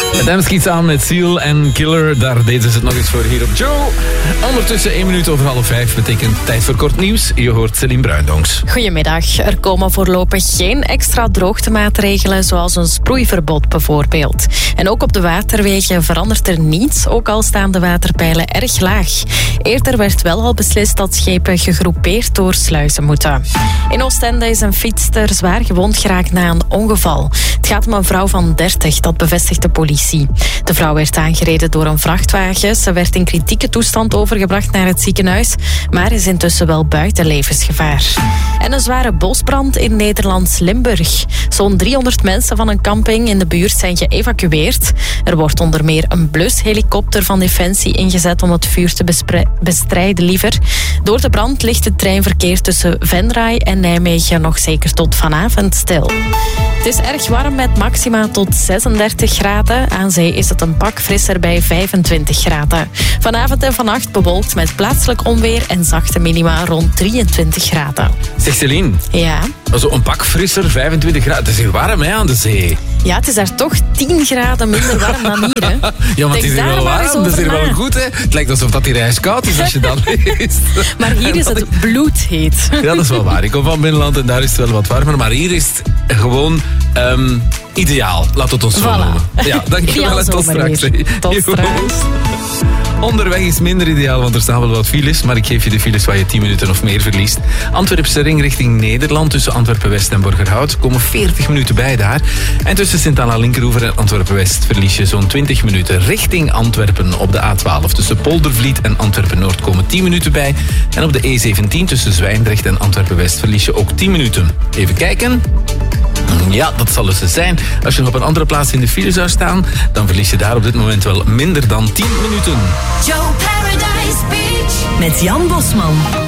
Adamski samen met Seal en Killer. Daar deden ze het nog eens voor hier op Joe. Ondertussen 1 minuut over 4:30 betekent tijd voor kort nieuws. Je hoort Celine Bruindonks. Goedemiddag. Er komen voorlopig geen extra droogtemaatregelen, zoals een sproeiverbod bijvoorbeeld. En ook op de waterwegen verandert er niets, ook al staan de waterpeilen erg laag. Eerder werd wel al beslist dat schepen gegroepeerd door sluizen moeten. In Oostende is een fietster zwaar gewond geraakt na een ongeval. Het gaat om een vrouw van 30, dat bevestigt de politie. De vrouw werd aangereden door een vrachtwagen. Ze werd in kritieke toestand overgebracht naar het ziekenhuis, maar is intussen wel buiten levensgevaar. En een zware bosbrand in Nederlands Limburg. Zo'n 300 mensen van een camping in de buurt zijn geëvacueerd. Er wordt onder meer een blushelikopter van Defensie ingezet om het vuur te bestrijden liever. Door de brand ligt het treinverkeer tussen Venray en Nijmegen nog zeker tot vanavond stil. Het is erg warm met maxima tot 36 graden. Aan zee is het een pak frisser bij 25 graden. Vanavond en vannacht bewolkt met plaatselijk onweer en zachte minima rond 23 graden. Zeg Celine. Ja? Zo een pak frisser, 25 graden. Het is hier warm hè, aan de zee. Ja, het is daar toch 10 graden minder warm dan hier. Hè? Ja, maar het is hier wel warm. Het is hier wel goed. Hè? Het lijkt alsof dat hier ijskoud is als je dat leest. Maar hier is het bloedheet. Ja, dat is wel waar. Ik kom van binnenland en daar is het wel wat warmer. Maar hier is het gewoon ideaal. Laat het ons zo noemen. Ja, dankjewel en tot straks. Tot straks. Onderweg is minder ideaal, want er staan wel wat files. Maar ik geef je de files waar je 10 minuten of meer verliest. Antwerpse ring richting Nederland. Tussen Antwerpen-West en Borgerhout komen 40 minuten bij daar. En tussen Sint-Anna-Linkeroever en Antwerpen-West verlies je zo'n 20 minuten. Richting Antwerpen op de A12. Tussen Poldervliet en Antwerpen-Noord komen 10 minuten bij. En op de E17 tussen Zwijndrecht en Antwerpen-West verlies je ook 10 minuten. Even kijken. Ja, dat zal dus zijn. Als je nog op een andere plaats in de file zou staan, dan verlies je daar op dit moment wel minder dan 10 minuten. Joe Paradise Beach met Jan Bosman.